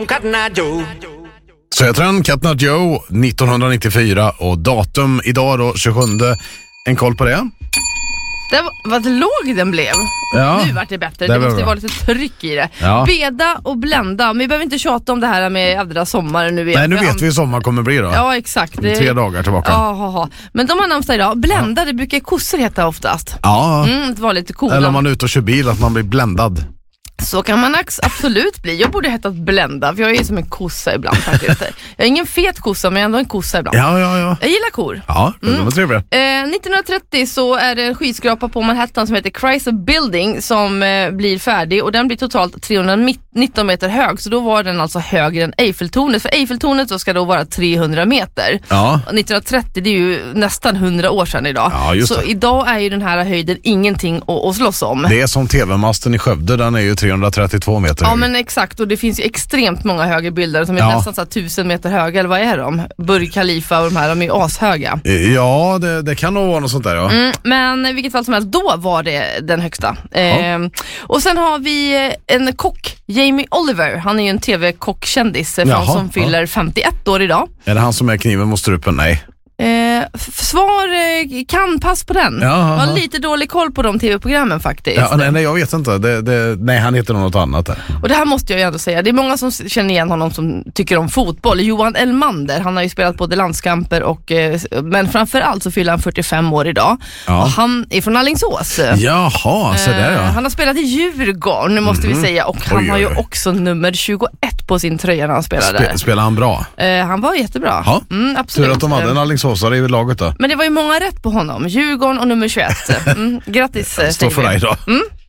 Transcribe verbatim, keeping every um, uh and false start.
Sötran, Cat Nut Joe, nittonhundranittiofyra och datum idag då, tjugosjunde. En koll på det? Det var, vad låg den blev. Ja, nu vart det bättre. det Det måste bra. ju vara lite tryck i det. Ja. Beda och blända. Men vi behöver inte tjata om det här med andra sommaren nu. Nej, nu vet vi hur sommar kommer bli då. Ja, exakt. Det... Tre dagar tillbaka. Jaha. Men de har namnsdag idag. Blända, ja. Det brukar kossor heta oftast. Ja. Mm, det var lite coolt. Eller om man är ute och kör bil, att man blir bländad. Så kan man absolut bli. Jag borde hetat blända, för jag är ju som en kossa ibland faktiskt. Jag är ingen fet kossa, men ändå en kossa ibland. Ja, ja, ja. Jag gillar kor. Ja, det mm. var trevligt. Eh, nittonhundratrettio så är det en skyskrapa på Manhattan som heter Chrysler Building som eh, blir färdig, och den blir totalt trehundranitton meter hög. Så då var den alltså högre än Eiffeltornet. För Eiffeltornet så ska då vara trehundra meter. Ja. nittonhundratrettio, det är ju nästan hundra år sedan idag. Ja, just så det. idag är ju den här höjden ingenting att, att slåss om. Det är som tv-masten i Skövde, den är ju trehundratrettiotvå meter Ja, hög. men exakt, och det finns ju extremt många höga bilder som är Ja. nästan så här tusen meter höga, eller vad är de? Burj Khalifa och de här, de är ju ashöga. Ja, det, det kan nog vara något sånt där, ja. Mm, men i vilket fall som helst, då var det den högsta. Ehm, och sen har vi en kock, Jamie Oliver. Han är ju en tv-kockkändis eh, Jaha, som fyller ja. femtioett år idag. Är det han som är kniven mot strupen? Nej. Eh, f- svar eh, kan pass på den. Jaha. Jag har lite dålig koll på de tv-programmen faktiskt. Ja, nej, nej, jag vet inte. Det, det, nej, han heter något annat där. Och det här måste jag ju ändå säga. Det är många som känner igen honom som tycker om fotboll. Johan Elmander, han har ju spelat både landskamper och eh, men framförallt så fyller han fyrtiofem år idag. Ja. Och han är från Alingsås. Jaha, så där ja. Eh, han har spelat i Djurgården, måste Mhm. vi säga. Och han Oj, har ju oj, oj. också nummer tjugoett på sin tröja när han spelade. Spe, spelar han bra? eh, han var jättebra. Ja. Mm, absolut. Tur att de hade en Alingsåsare i laget då. Men det var ju många rätt på honom. Djurgården och nummer tjugoett. Mm, grattis. Står för dig då. Mm.